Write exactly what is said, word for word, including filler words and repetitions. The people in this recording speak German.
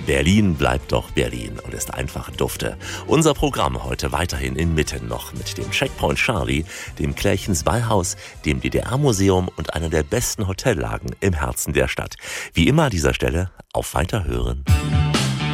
Berlin bleibt doch Berlin und ist einfach dufte. Unser Programm heute weiterhin inmitten noch mit dem Checkpoint Charlie, dem Klärchens Ballhaus, dem D D R-Museum und einer der besten Hotellagen im Herzen der Stadt. Wie immer an dieser Stelle auf Weiterhören.